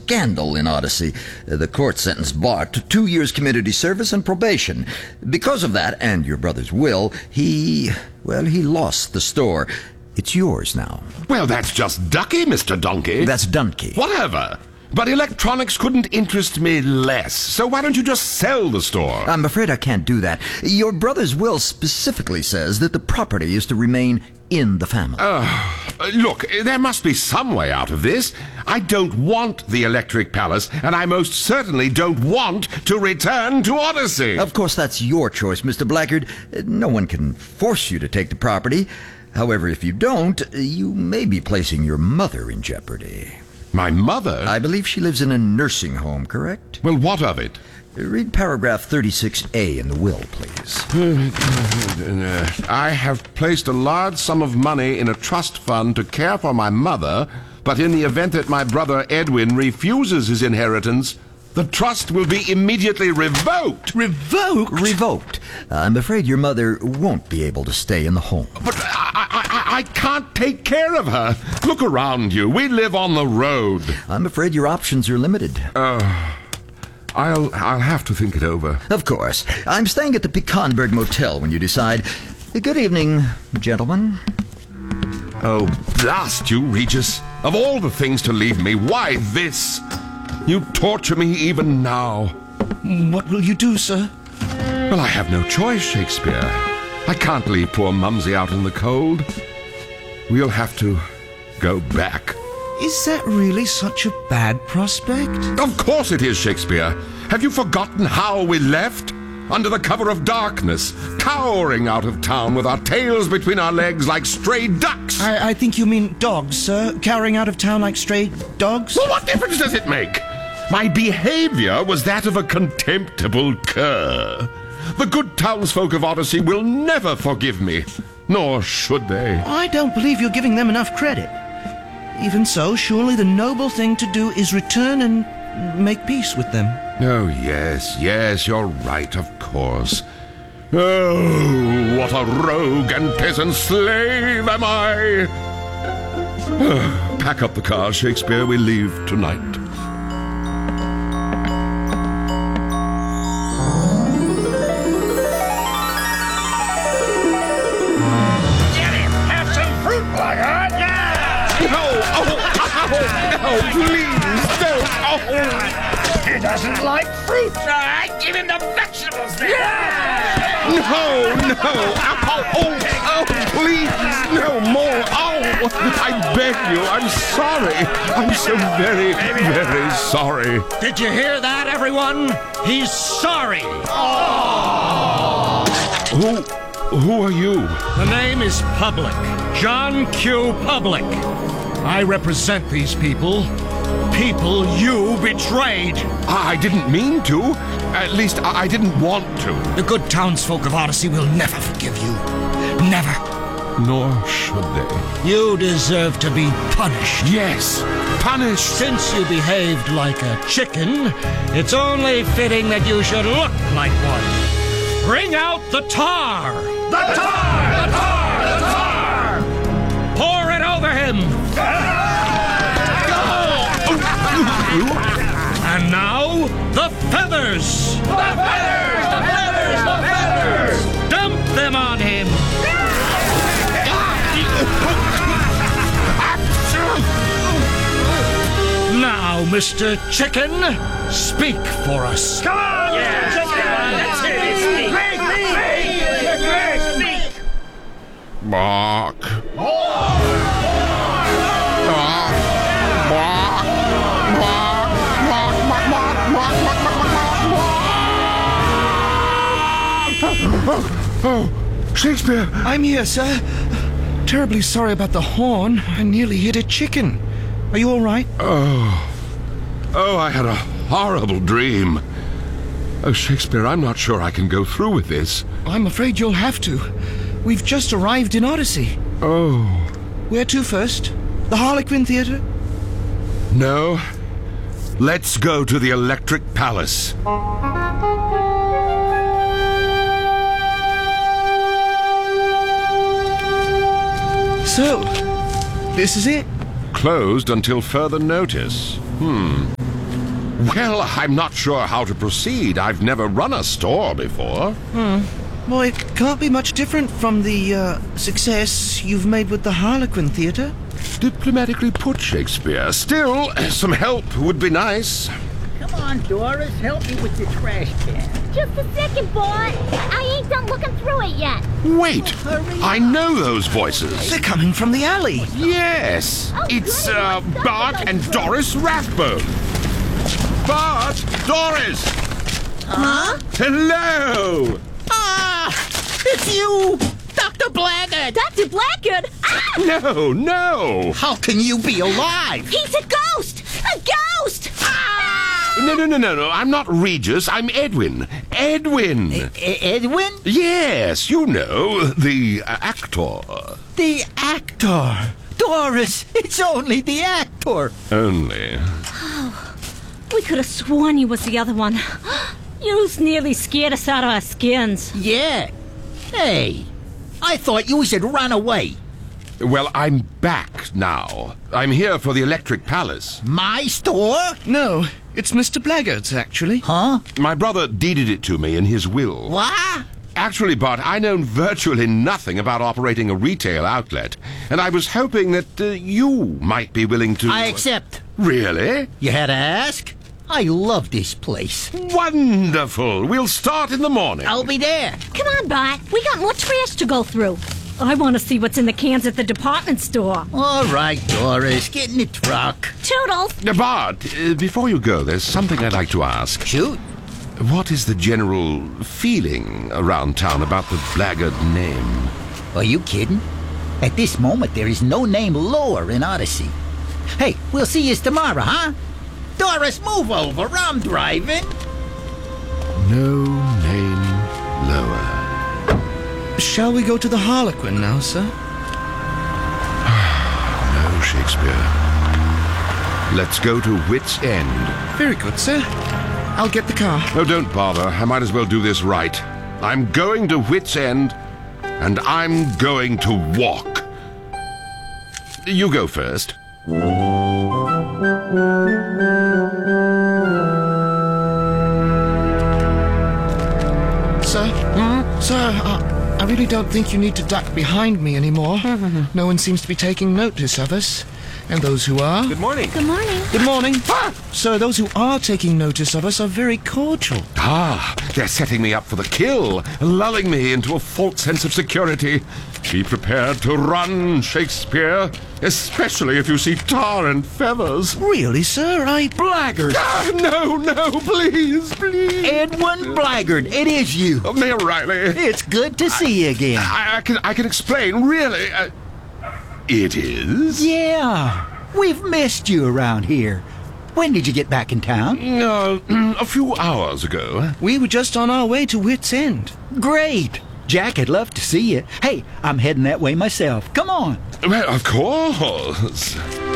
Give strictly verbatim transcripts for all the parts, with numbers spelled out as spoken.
scandal in Odyssey. The court sentenced Bart to two years community service and probation. Because of that, and your brother's will, he, well, he lost the store. It's yours now. Well, that's just ducky, Mister Donkey. That's donkey. Whatever. But electronics couldn't interest me less, so why don't you just sell the store? I'm afraid I can't do that. Your brother's will specifically says that the property is to remain in the family. Uh, look, there must be some way out of this. I don't want the Electric Palace, and I most certainly don't want to return to Odyssey. Of course, that's your choice, Mister Blackguard. No one can force you to take the property. However, if you don't, you may be placing your mother in jeopardy. My mother? I believe she lives in a nursing home, correct? Well, what of it? Read paragraph thirty-six A in the will, please. I have placed a large sum of money in a trust fund to care for my mother, but in the event that my brother Edwin refuses his inheritance, the trust will be immediately revoked. Revoked? Revoked. I'm afraid your mother won't be able to stay in the home. But I, I, I can't take care of her. Look around you. We live on the road. I'm afraid your options are limited. Uh, I'll, I'll have to think it over. Of course. I'm staying at the Pecanberg Motel when you decide. Good evening, gentlemen. Oh, blast you, Regis. Of all the things to leave me, why this? You torture me even now. What will you do, sir? Well, I have no choice, Shakespeare. I can't leave poor Mumsy out in the cold. We'll have to go back. Is that really such a bad prospect? Of course it is, Shakespeare. Have you forgotten how we left? Under the cover of darkness, cowering out of town with our tails between our legs like stray ducks. I, I think you mean dogs, sir. Cowering out of town like stray dogs? Well, what difference does it make? My behavior was that of a contemptible cur. The good townsfolk of Odyssey will never forgive me, nor should they. I don't believe you're giving them enough credit. Even so, surely the noble thing to do is return and make peace with them. Oh, yes, yes, you're right, of course. Oh, what a rogue and peasant slave am I! Pack up the car, Shakespeare. We leave tonight. Oh, please, don't! Oh. He doesn't like fruit. I give him the vegetables then. Yeah! No, no! Oh, oh, oh, please, no more! Oh, I beg you, I'm sorry. I'm so very, very sorry. Did you hear that, everyone? He's sorry. Oh. Who, who are you? The name is Public. John Q. Public. I represent these people. People you betrayed. I didn't mean to. At least I didn't want to. The good townsfolk of Odyssey will never forgive you. Never. Nor should they. You deserve to be punished. Yes, punished. Since you behaved like a chicken, it's only fitting that you should look like one. Bring out the tar. The tar! The tar! The tar! Pour it over him. And now, the feathers! The feathers! The feathers! The feathers! Dump them on him! Now, Mister Chicken, speak for us. Come on, yeah, Chicken! Let's hear you speak! Speak! Speak! Speak! Bark. Oh, Shakespeare! I'm here, sir. Terribly sorry about the horn. I nearly hit a chicken. Are you all right? Oh. Oh, I had a horrible dream. Oh, Shakespeare, I'm not sure I can go through with this. I'm afraid you'll have to. We've just arrived in Odyssey. Oh. Where to first? The Harlequin Theatre? No. Let's go to the Electric Palace. So, this is it? Closed until further notice. Hmm. Well, I'm not sure how to proceed. I've never run a store before. Well, it can't be much different from the uh, success you've made with the Harlequin Theatre. Diplomatically put, Shakespeare. Still, some help would be nice. Come on, Doris, help me with the trash can. Just a second, boy. I ain't done looking through it yet. Wait, I know those voices. They're coming from the alley. Yes, it's uh, Bart and Doris Rathbone. Bart, Doris. Huh? Hello. Ah! It's you! Doctor Blackguard! Doctor Blackguard? Ah! No, no. How can you be alive? He's a ghost! A ghost! Ah! No, no, no, no, no. I'm not Regis. I'm Edwin. Edwin. E- Edwin? Yes, you know, the uh, actor. The actor! Doris, it's only the actor! Only. We could have sworn you was the other one. You nearly scared us out of our skins. Yeah. Hey, I thought you should run away. Well, I'm back now. I'm here for the Electric Palace. My store? No, it's Mister Blackguard's, actually. Huh? My brother deeded it to me in his will. What? Actually, Bart, I know virtually nothing about operating a retail outlet, and I was hoping that uh, you might be willing to... I accept. Really? You had to ask? I love this place. Wonderful. We'll start in the morning. I'll be there. Come on, Bart. We got more trash to go through. I want to see what's in the cans at the department store. All right, Doris, get in the truck. Toodles. Now, Bart, uh, before you go, there's something I'd like to ask. Shoot. What is the general feeling around town about the Blackguard name? Are you kidding? At this moment, there is no name lower in Odyssey. Hey, we'll see you tomorrow, huh? Doris, move over. I'm driving. No name lower. Shall we go to the Harlequin now, sir? No, Shakespeare. Let's go to Wit's End. Very good, sir. I'll get the car. Oh, don't bother. I might as well do this right. I'm going to Wit's End, and I'm going to walk. You go first. Sir? Sir, uh, I really don't think you need to duck behind me anymore. No one seems to be taking notice of us. And those who are... Good morning. Good morning. Good morning. Sir, those who are taking notice of us are very cordial. Ah, they're setting me up for the kill, lulling me into a false sense of security. Be prepared to run, Shakespeare, especially if you see tar and feathers. Really, sir? I... Blackguard. Ah, no, no, please, please. Edwin Blackguard, it is you. Oh, Mayor Riley. It's good to see you again. I, I can I can explain, really. Uh, it is? Yeah, we've missed you around here. When did you get back in town? Uh, a few hours ago. We were just on our way to Wit's End. Great. Jack, I'd love to see you. Hey, I'm heading that way myself. Come on. Well, of course.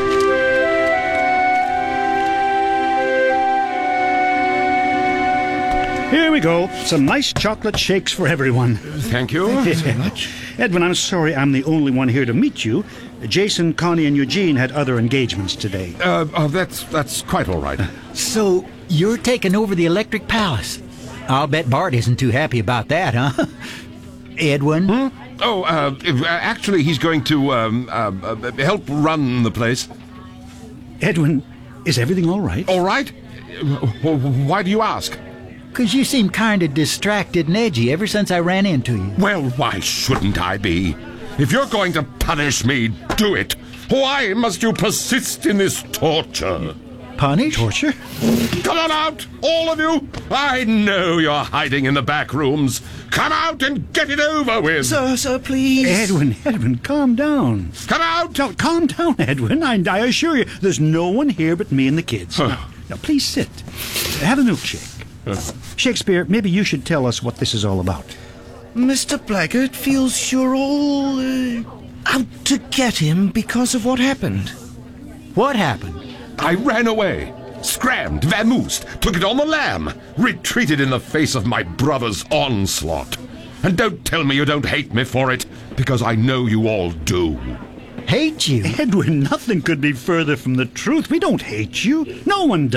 Here we go. Some nice chocolate shakes for everyone. Thank you. Thank you so much. Edwin, I'm sorry I'm the only one here to meet you. Jason, Connie, and Eugene had other engagements today. Uh, uh, that's that's quite all right. So, you're taking over the Electric Palace. I'll bet Bart isn't too happy about that, huh? Edwin? Hmm? Oh, uh, if- uh, actually, he's going to um, uh, uh, help run the place. Edwin, is everything all right? All right? Uh, wh- Why do you ask? Because you seem kind of distracted and edgy ever since I ran into you. Well, why shouldn't I be? If you're going to punish me, do it. Why must you persist in this torture? Punish? Torture? Come on out, all of you. I know you're hiding in the back rooms. Come out and get it over with. Sir, sir, please. Edwin, Edwin, calm down. Come out. Now, calm down, Edwin. I, I assure you, there's no one here but me and the kids. now, now, please sit. Have a milkshake. Shakespeare, maybe you should tell us what this is all about. Mister Blackguard feels you're all uh, out to get him because of what happened. What happened? I ran away, scrammed, vamoosed, took it on the lam, retreated in the face of my brother's onslaught. And don't tell me you don't hate me for it, because I know you all do. Hate you? Edwin, nothing could be further from the truth. We don't hate you. No one does.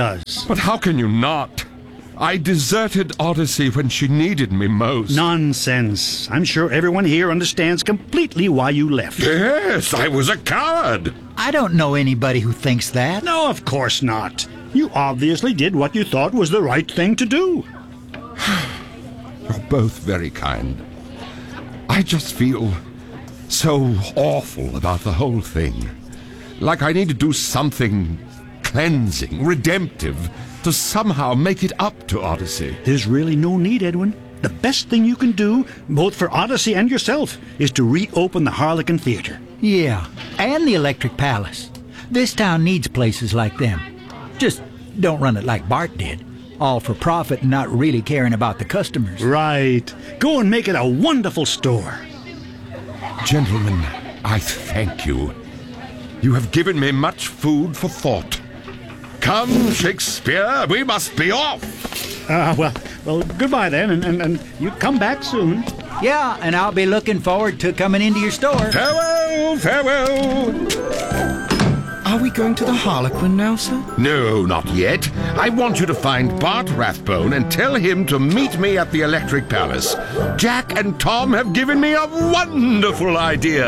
us. But how can you not? I deserted Odyssey when she needed me most. Nonsense. I'm sure everyone here understands completely why you left. Yes, I was a coward. I don't know anybody who thinks that. No, of course not. You obviously did what you thought was the right thing to do. You're both very kind. I just feel so awful about the whole thing. Like I need to do something cleansing, redemptive, to somehow make it up to Odyssey. There's really no need, Edwin. The best thing you can do, both for Odyssey and yourself, is to reopen the Harlequin Theater. Yeah, and the Electric Palace. This town needs places like them. Just don't run it like Bart did. All for profit and not really caring about the customers. Right. Go and make it a wonderful store. Gentlemen, I thank you. You have given me much food for thought. Come, Shakespeare, we must be off. Uh, well, well, goodbye then, and, and, and you come back soon. Yeah, and I'll be looking forward to coming into your store. Farewell, farewell. Are we going to the Harlequin now, sir? No, not yet. I want you to find Bart Rathbone and tell him to meet me at the Electric Palace. Jack and Tom have given me a wonderful idea.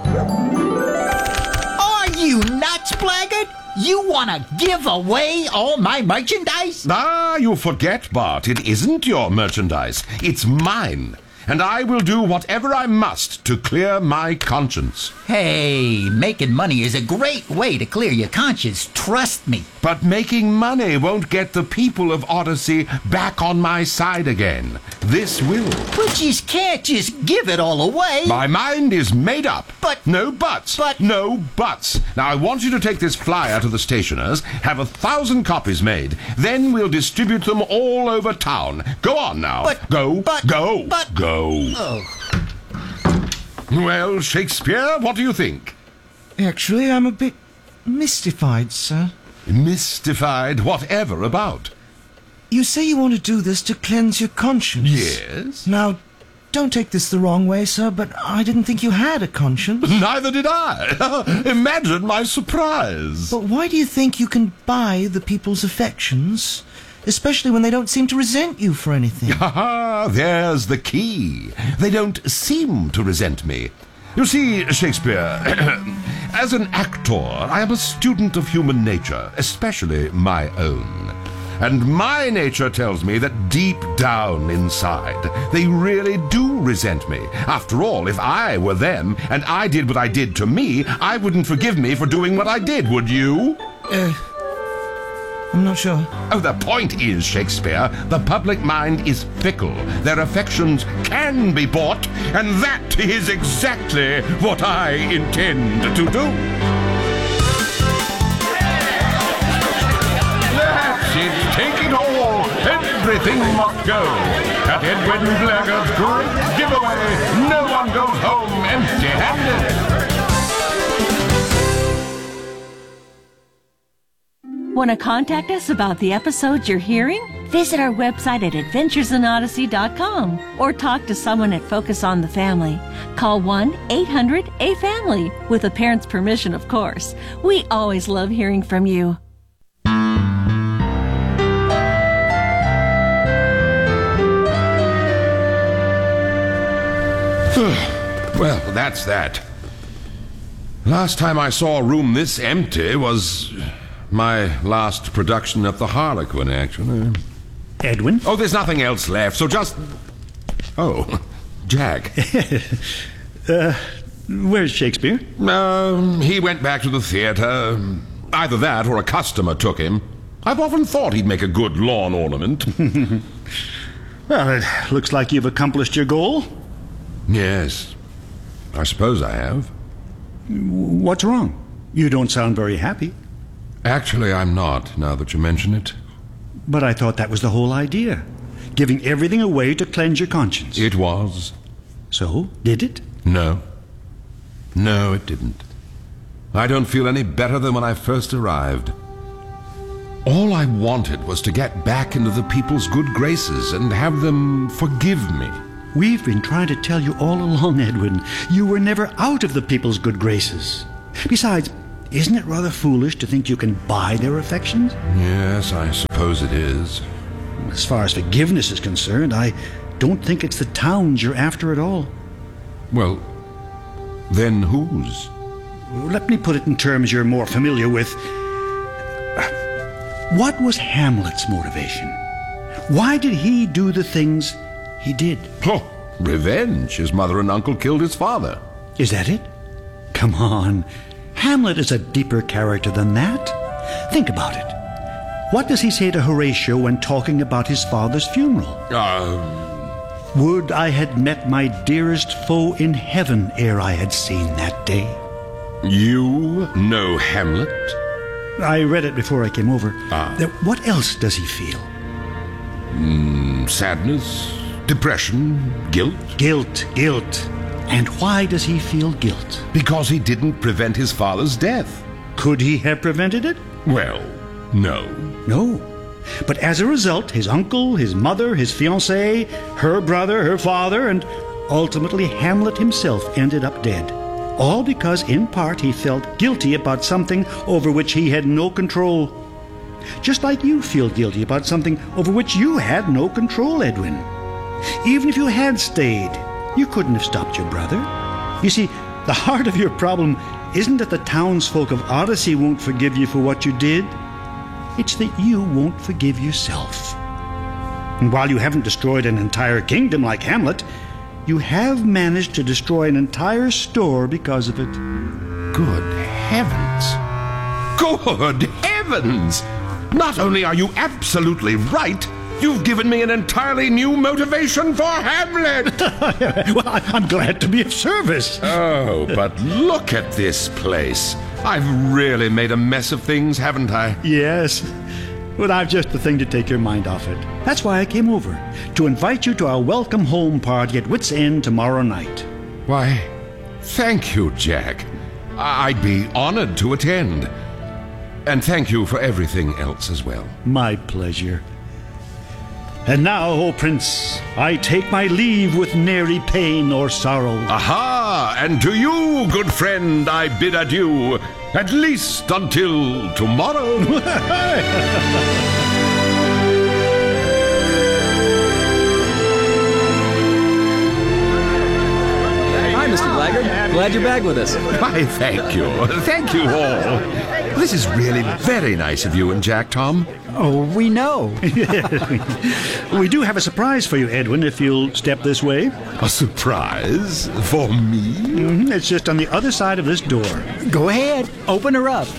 Are you nuts, blackguard? You want to give away all my merchandise? Ah, you forget, Bart. It isn't your merchandise. It's mine. And I will do whatever I must to clear my conscience. Hey, making money is a great way to clear your conscience. Trust me. But making money won't get the people of Odyssey back on my side again. This will. But you can't just give it all away. My mind is made up. But- No buts. but- No buts. Now, I want you to take this flyer to the stationers, have a thousand copies made. Then we'll distribute them all over town. Go on now. But- Go. but- Go. but- Go. Oh. Well, Shakespeare, what do you think? Actually, I'm a bit mystified, sir. Mystified whatever about? You say you want to do this to cleanse your conscience. Yes. Now, don't take this the wrong way, sir, but I didn't think you had a conscience. Neither did I. Imagine my surprise. But why do you think you can buy the people's affections, especially when they don't seem to resent you for anything? Ha! There's the key. They don't seem to resent me. You see, Shakespeare, as an actor, I am a student of human nature, especially my own. And my nature tells me that deep down inside, they really do resent me. After all, if I were them, and I did what I did to me, I wouldn't forgive me for doing what I did, would you? Uh, I'm not sure. Oh, the point is, Shakespeare, the public mind is fickle. Their affections can be bought, and that is exactly what I intend to do. That's it. Take it all. Everything must go. At Edwin Blackguard's great giveaway, no one goes home empty-handed. Want to contact us about the episodes you're hearing? Visit our website at adventures in odyssey dot com or talk to someone at Focus on the Family. Call one eight hundred A family, with a parent's permission, of course. We always love hearing from you. Well, that's that. Last time I saw a room this empty was my last production at the Harlequin, actually. Edwin? Oh, there's nothing else left, so just... Oh, Jack. uh, where's Shakespeare? Um, he went back to the theater. Either that or a customer took him. I've often thought he'd make a good lawn ornament. Well, it looks like you've accomplished your goal. Yes, I suppose I have. What's wrong? You don't sound very happy. Actually, I'm not, now that you mention it. But I thought that was the whole idea. Giving everything away to cleanse your conscience. It was. So, did it? No. No, it didn't. I don't feel any better than when I first arrived. All I wanted was to get back into the people's good graces and have them forgive me. We've been trying to tell you all along, Edwin. You were never out of the people's good graces. Besides, isn't it rather foolish to think you can buy their affections? Yes, I suppose it is. As far as forgiveness is concerned, I don't think it's the town's you're after at all. Well, then whose? Let me put it in terms you're more familiar with. What was Hamlet's motivation? Why did he do the things he did? Oh, revenge. His mother and uncle killed his father. Is that it? Come on. Hamlet is a deeper character than that. Think about it. What does he say to Horatio when talking about his father's funeral? Uh... Would I had met my dearest foe in heaven ere I had seen that day. You know Hamlet? I read it before I came over. Ah. Now, what else does he feel? Mm, sadness, depression, guilt. Guilt, guilt. And why does he feel guilt? Because he didn't prevent his father's death. Could he have prevented it? Well, no. No. But as a result, his uncle, his mother, his fiancée, her brother, her father, and ultimately Hamlet himself ended up dead. All because, in part, he felt guilty about something over which he had no control. Just like you feel guilty about something over which you had no control, Edwin. Even if you had stayed, you couldn't have stopped your brother. You see, the heart of your problem isn't that the townsfolk of Odyssey won't forgive you for what you did. It's that you won't forgive yourself. And while you haven't destroyed an entire kingdom like Hamlet, you have managed to destroy an entire store because of it. Good heavens. Good heavens! Not only are you absolutely right, you've given me an entirely new motivation for Hamlet! Well, I'm glad to be of service. Oh, but look at this place. I've really made a mess of things, haven't I? Yes. But I've just the thing to take your mind off it. That's why I came over, to invite you to our welcome home party at Wits End tomorrow night. Why, thank you, Jack. I'd be honored to attend. And thank you for everything else as well. My pleasure. And now, O Prince, I take my leave with nary pain or sorrow. Aha! And to you, good friend, I bid adieu, at least until tomorrow. Hi, Mister Blackguard. Glad you're back with us. Why, thank you. Thank you all. This is really very nice of you and Jack, Tom. Oh, we know. We do have a surprise for you, Edwin, if you'll step this way. A surprise? For me? Mm-hmm. It's just on the other side of this door. Go ahead. Open her up.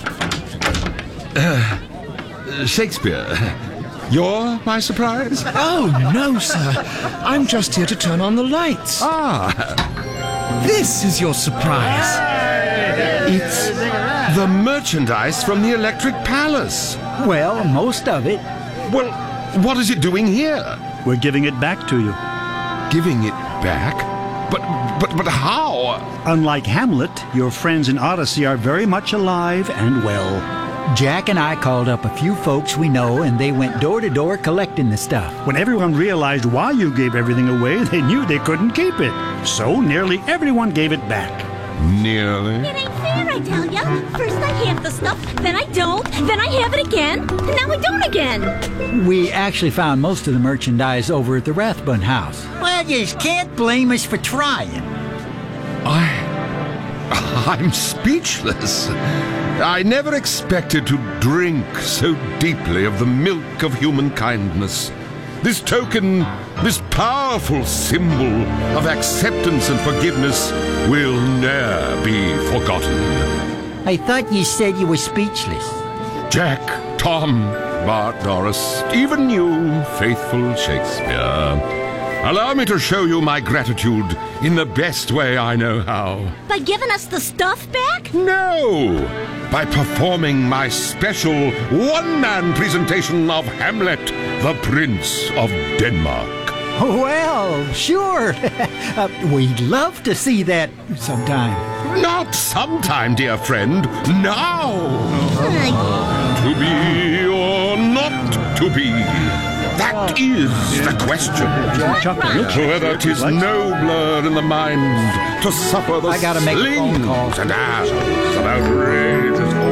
Uh, Shakespeare, you're my surprise? Oh, no, sir. I'm just here to turn on the lights. Ah. This is your surprise. It's the merchandise from the Electric Palace. Well, most of it. Well, what is it doing here? We're giving it back to you. Giving it back? But, but, but how? Unlike Hamlet, your friends in Odyssey are very much alive and well. Jack and I called up a few folks we know, and they went door to door collecting the stuff. When everyone realized why you gave everything away, they knew they couldn't keep it. So nearly everyone gave it back. Nearly? It ain't fair, I tell ya. First I have the stuff, then I don't, then I have it again, and now I don't again. We actually found most of the merchandise over at the Rathbun house. Well, you can't blame us for trying. I... I'm speechless. I never expected to drink so deeply of the milk of human kindness. This token, this powerful symbol of acceptance and forgiveness will ne'er be forgotten. I thought you said you were speechless. Jack, Tom, Bart, Doris, even you, faithful Shakespeare. Allow me to show you my gratitude in the best way I know how. By giving us the stuff back? No! By performing my special one-man presentation of Hamlet, the Prince of Denmark. Well, sure. uh, we'd love to see that sometime. Not sometime, dear friend. Now! To be or not to be? That is the question. Whether 'tis nobler in the mind to suffer the I gotta make a phone call. slings and arrows of outrageous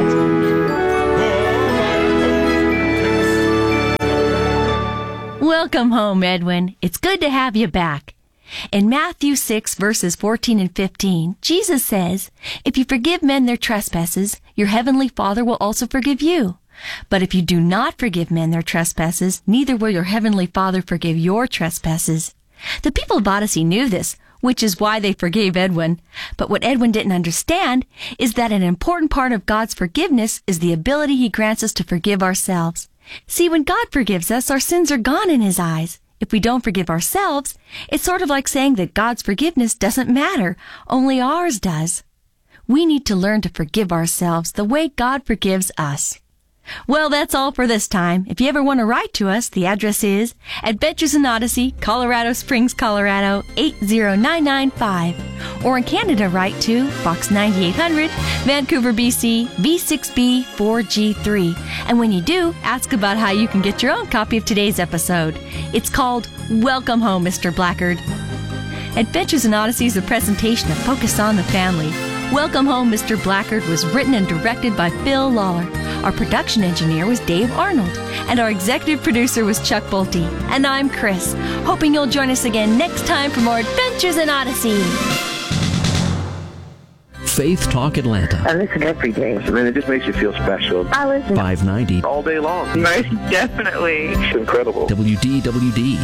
Welcome home, Edwin. It's good to have you back. In Matthew six, verses fourteen and fifteen, Jesus says, "If you forgive men their trespasses, your heavenly Father will also forgive you. But if you do not forgive men their trespasses, neither will your heavenly Father forgive your trespasses." The people of Odyssey knew this, which is why they forgave Edwin. But what Edwin didn't understand is that an important part of God's forgiveness is the ability he grants us to forgive ourselves. See, when God forgives us, our sins are gone in his eyes. If we don't forgive ourselves, it's sort of like saying that God's forgiveness doesn't matter, only ours does. We need to learn to forgive ourselves the way God forgives us. Well, that's all for this time. If you ever want to write to us, the address is Adventures in Odyssey, Colorado Springs, Colorado, eight zero nine nine five. Or in Canada, write to Box ninety-eight hundred, Vancouver, B C, V six B four G three. And when you do, ask about how you can get your own copy of today's episode. It's called Welcome Home, Mister Blackguard. Adventures in Odyssey is a presentation of Focus on the Family. Welcome Home, Mister Blackguard was written and directed by Phil Lawler. Our production engineer was Dave Arnold. And our executive producer was Chuck Bolte. And I'm Chris, hoping you'll join us again next time for more Adventures in Odyssey. Faith Talk Atlanta. I listen every day. I mean, it just makes you feel special. I listen. five ninety. All day long. Most definitely. It's incredible. W D W D.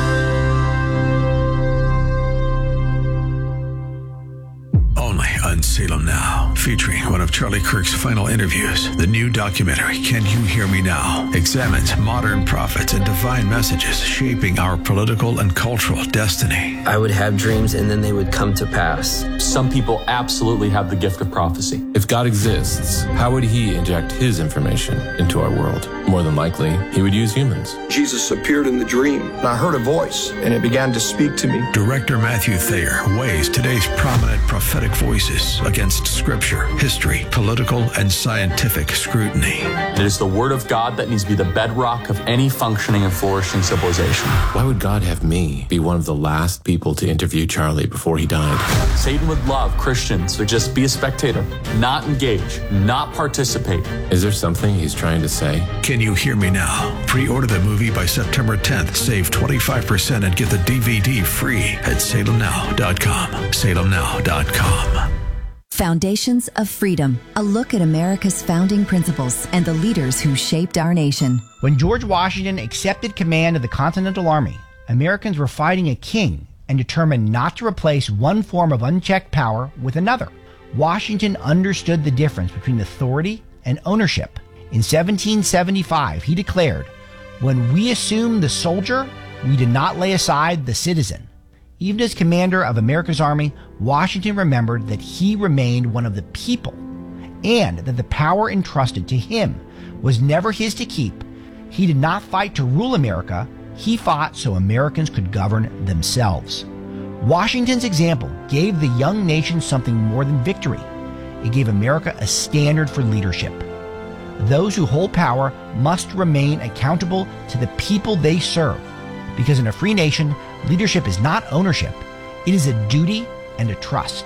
Only on Salem Now, featuring one of Charlie Kirk's final interviews. The new documentary, Can You Hear Me Now?, examines modern prophets and divine messages shaping our political and cultural destiny. I would have dreams and then they would come to pass. Some people absolutely have the gift of prophecy. If God exists, how would he inject his information into our world? More than likely, he would use humans. Jesus appeared in the dream, and I heard a voice, and it began to speak to me. Director Matthew Thayer weighs today's prominent prophetic voices against scripture, history, political, and scientific scrutiny. It is the word of God that needs to be the bedrock of any functioning and flourishing civilization. Why would God have me be one of the last people to interview Charlie before he died? Satan would love Christians to just be a spectator, not engage, not participate. Is there something he's trying to say? Can You Hear Me Now? Pre-order the movie by September tenth. Save twenty-five percent and get the D V D free at salem now dot com. salem now dot com. Foundations of Freedom, a look at America's founding principles and the leaders who shaped our nation. When George Washington accepted command of the Continental Army, Americans were fighting a king and determined not to replace one form of unchecked power with another. Washington understood the difference between authority and ownership. In seventeen seventy-five, he declared, "When we assume the soldier, we did not lay aside the citizen." Even as commander of America's army, Washington remembered that he remained one of the people and that the power entrusted to him was never his to keep. He did not fight to rule America. He fought so Americans could govern themselves. Washington's example gave the young nation something more than victory. It gave America a standard for leadership. Those who hold power must remain accountable to the people they serve, because in a free nation, leadership is not ownership. It is a duty and a trust.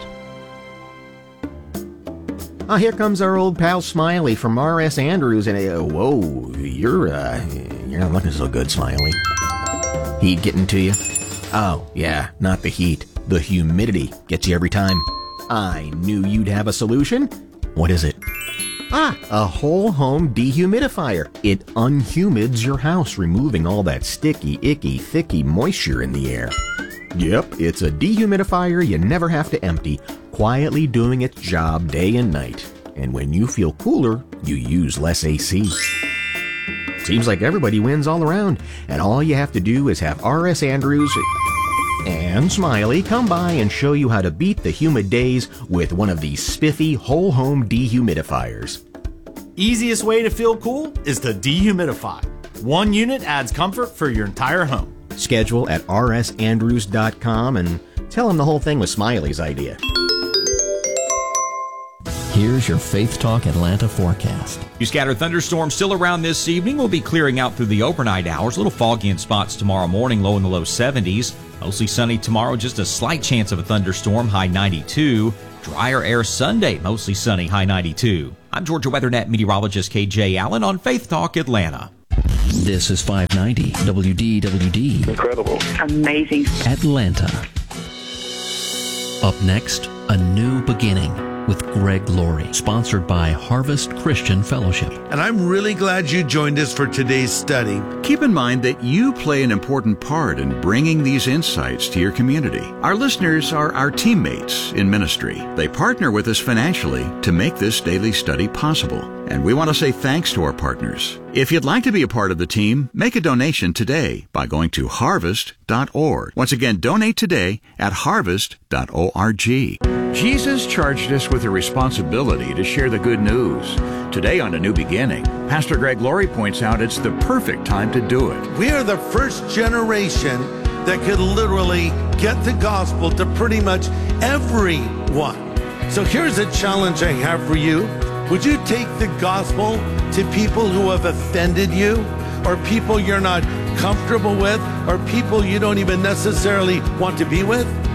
Oh, here comes our old pal Smiley from R S Andrews, and uh, whoa, you're uh, you're not looking so good, Smiley. Heat getting to you? Oh, yeah, not the heat. The humidity gets you every time. I knew you'd have a solution. What is it? Ah, a whole home dehumidifier. It unhumids your house, removing all that sticky, icky, thicky moisture in the air. Yep, it's a dehumidifier you never have to empty, quietly doing its job day and night. And when you feel cooler, you use less A C. Seems like everybody wins all around, and all you have to do is have R S Andrews and Smiley come by and show you how to beat the humid days with one of these spiffy whole home dehumidifiers. Easiest way to feel cool is to dehumidify. One unit adds comfort for your entire home. Schedule at r s andrews dot com and tell them the whole thing was Smiley's idea. Here's your Faith Talk Atlanta forecast. Few scattered thunderstorms still around this evening. Will be clearing out through the overnight hours. A little foggy in spots tomorrow morning, low in the low seventies. Mostly sunny tomorrow, just a slight chance of a thunderstorm, high ninety-two. Drier air Sunday, mostly sunny, high ninety-two. I'm Georgia WeatherNet meteorologist K J Allen on Faith Talk Atlanta. This is five ninety W D W D. Incredible. Amazing. Atlanta. Up next, A New Beginning with Greg Laurie, sponsored by Harvest Christian Fellowship. And I'm really glad you joined us for today's study. Keep in mind that you play an important part in bringing these insights to your community. Our listeners are our teammates in ministry. They partner with us financially to make this daily study possible. And we want to say thanks to our partners. If you'd like to be a part of the team, make a donation today by going to harvest dot org. Once again, donate today at harvest dot org. Jesus charged us with a responsibility to share the good news. Today on A New Beginning, Pastor Greg Laurie points out it's the perfect time to do it. We are the first generation that could literally get the gospel to pretty much everyone. So here's a challenge I have for you. Would you take the gospel to people who have offended you, or people you're not comfortable with, or people you don't even necessarily want to be with?